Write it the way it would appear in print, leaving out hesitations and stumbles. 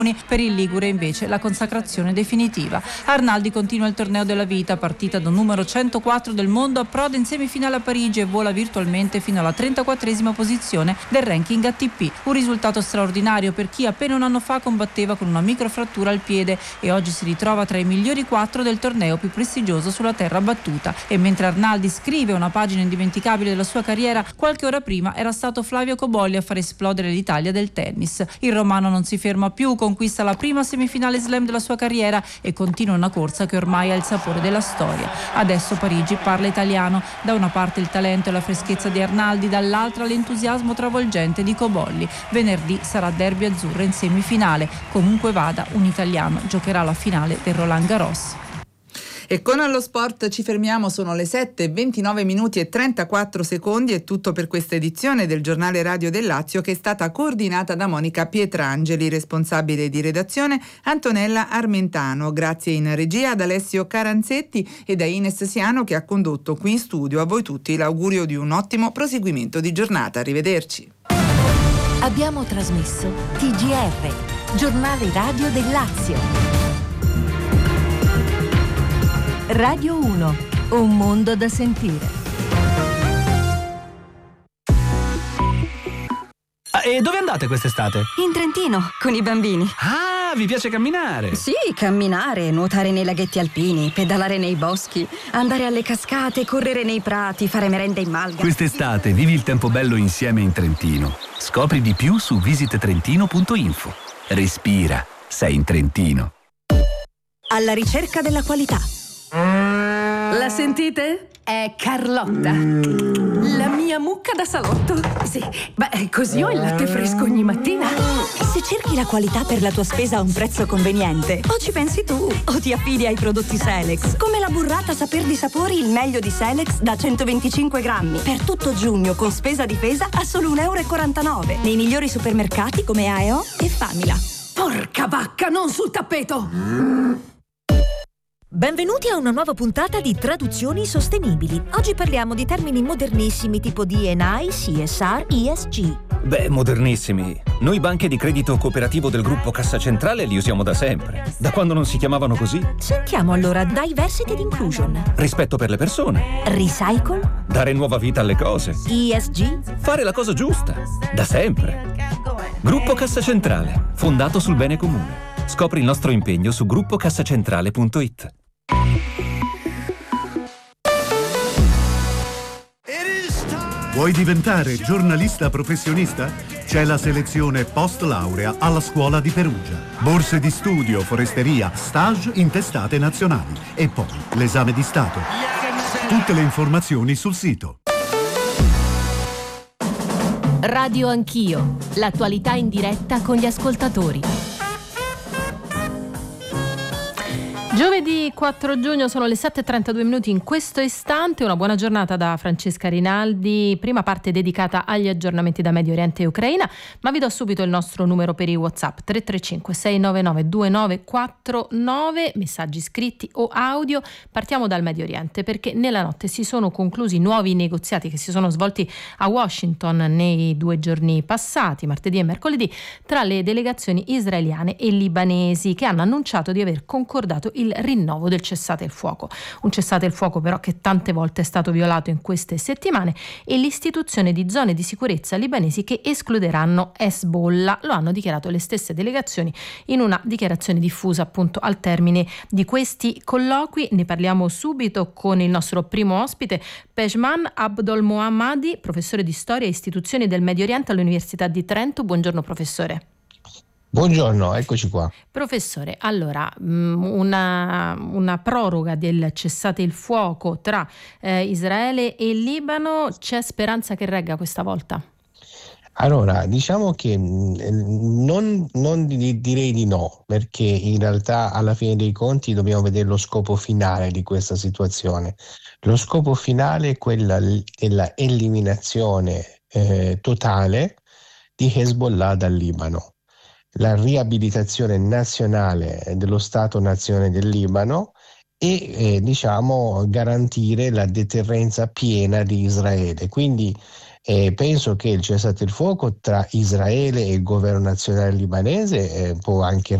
Per il Ligure invece la consacrazione definitiva. Arnaldi continua il torneo della vita, partita da numero 104 del mondo, approda in semifinale a Parigi e vola virtualmente fino alla 34esima posizione del ranking ATP. Un risultato straordinario per chi appena un anno fa combatteva con una microfrattura al piede e oggi si ritrova tra i migliori 4 del torneo più prestigioso sulla terra battuta. E mentre Arnaldi scrive una pagina indimenticabile della sua carriera, qualche ora prima era stato Flavio Cobolli a far esplodere l'Italia del tennis. Il romano non si ferma più, conquista la prima semifinale slam della sua carriera e continua una corsa che ormai ha il sapore della storia. Adesso Parigi parla italiano, da una parte il talento e la freschezza di Arnaldi, dall'altra l'entusiasmo travolgente di Cobolli. Venerdì sarà derby azzurro in semifinale. Comunque vada, un italiano giocherà la finale del Roland Garros. E con Allo Sport ci fermiamo, sono le 7:29 minuti e 34 secondi. È tutto per questa edizione del Giornale Radio del Lazio, che è stata coordinata da Monica Pietrangeli, responsabile di redazione Antonella Armentano. Grazie in regia ad Alessio Caranzetti e da Ines Siano, che ha condotto qui in studio. A voi tutti l'augurio di un ottimo proseguimento di giornata. Arrivederci. Abbiamo trasmesso TGR, Giornale Radio del Lazio. Radio 1, un mondo da sentire. E dove andate quest'estate? In Trentino, con i bambini. Ah, vi piace camminare? Sì, camminare, nuotare nei laghetti alpini, pedalare nei boschi, andare alle cascate, correre nei prati, fare merenda in malga. Quest'estate vivi il tempo bello insieme in Trentino. Scopri di più su visittrentino.info. Respira, sei in Trentino. Alla ricerca della qualità. La sentite? È Carlotta, la mia mucca da salotto. Sì, beh, così ho il latte fresco ogni mattina. Se cerchi la qualità per la tua spesa a un prezzo conveniente, o ci pensi tu o ti affidi ai prodotti Selex, come la burrata Saper di Sapori, il meglio di Selex da 125 grammi. Per tutto giugno con spesa difesa a solo 1,49 euro nei migliori supermercati come AEO e Famila. Porca vacca, non sul tappeto! Benvenuti a una nuova puntata di Traduzioni Sostenibili. Oggi parliamo di termini modernissimi tipo D&I, CSR, ESG. Beh, modernissimi. Noi banche di credito cooperativo del gruppo Cassa Centrale li usiamo da sempre. Da quando non si chiamavano così. Sentiamo allora Diversity ed Inclusion. Rispetto per le persone. Recycle. Dare nuova vita alle cose. ESG. Fare la cosa giusta. Da sempre. Gruppo Cassa Centrale, fondato sul bene comune. Scopri il nostro impegno su gruppocassacentrale.it. Vuoi diventare giornalista professionista? C'è la selezione post laurea alla Scuola di Perugia. Borse di studio, foresteria, stage in testate nazionali e poi l'esame di Stato. Tutte le informazioni sul sito. Radio Anch'io, l'attualità in diretta con gli ascoltatori. Giovedì 4 giugno sono le 7:32 minuti in questo istante. Una buona giornata da Francesca Rinaldi. Prima parte dedicata agli aggiornamenti da Medio Oriente e Ucraina, ma vi do subito il nostro numero per i WhatsApp 335 699 2949, messaggi scritti o audio. Partiamo dal Medio Oriente perché nella notte si sono conclusi nuovi negoziati che si sono svolti a Washington nei 2 giorni passati, martedì e mercoledì, tra le delegazioni israeliane e libanesi, che hanno annunciato di aver concordato il rinnovo del cessate il fuoco. Un cessate il fuoco però che tante volte è stato violato in queste settimane, e l'istituzione di zone di sicurezza libanesi che escluderanno Hezbollah. Lo hanno dichiarato le stesse delegazioni in una dichiarazione diffusa appunto al termine di questi colloqui. Ne parliamo subito con il nostro primo ospite, Pejman Abdolmohammadi, professore di storia e istituzioni del Medio Oriente all'Università di Trento. Buongiorno professore. Buongiorno, eccoci qua. Professore, allora una proroga del cessate il fuoco tra Israele e Libano, c'è speranza che regga questa volta? Allora, diciamo che non direi di no, perché in realtà alla fine dei conti dobbiamo vedere lo scopo finale di questa situazione. Lo scopo finale è quella della eliminazione totale di Hezbollah dal Libano. La riabilitazione nazionale dello Stato-nazione del Libano e garantire la deterrenza piena di Israele. Quindi E penso che il cessate il fuoco tra Israele e il governo nazionale libanese può anche